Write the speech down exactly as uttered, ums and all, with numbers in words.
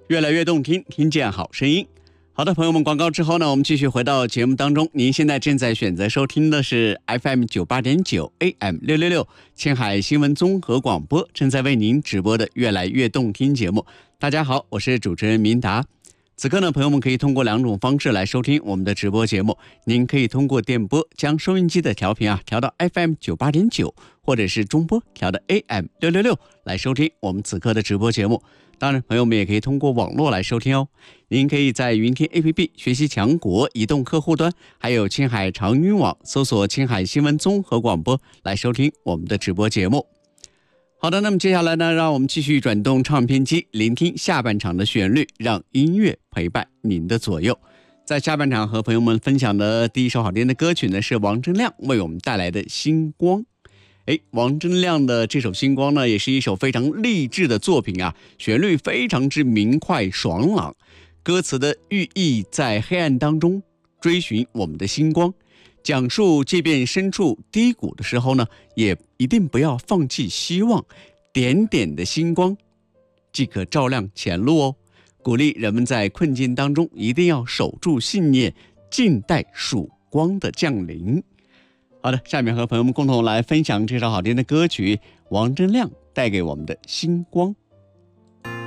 越来越动听，听见好声音。好的，朋友们，广告之后呢，我们继续回到节目当中。您现在正在选择收听的是 F M 九八点九 A M 六六六青海新闻综合广播，正在为您直播的越来越动听节目。大家好，我是主持人明达。此刻呢，朋友们可以通过两种方式来收听我们的直播节目。您可以通过电波将收音机的调频啊调到 F M 九八点九，或者是中波调到 A M 六六六来收听我们此刻的直播节目。当然，朋友们也可以通过网络来收听哦。您可以在云听 A P P 学习强国移动客户端，还有青海长云网搜索青海新闻综合广播来收听我们的直播节目。好的，那么接下来呢，让我们继续转动唱片机，聆听下半场的旋律，让音乐陪伴您的左右。在下半场和朋友们分享的第一首好听的歌曲呢，是王铮亮为我们带来的《星光》。哎，王铮亮的这首《星光》呢，也是一首非常励志的作品啊，旋律非常之明快爽朗，歌词的寓意在黑暗当中追寻我们的星光。讲述即便身处低谷的时候呢，也一定不要放弃希望，点点的星光即可照亮前路哦。鼓励人们在困境当中一定要守住信念，静待曙光的降临。好的，下面和朋友们共同来分享这首好听的歌曲，王铮亮带给我们的星光。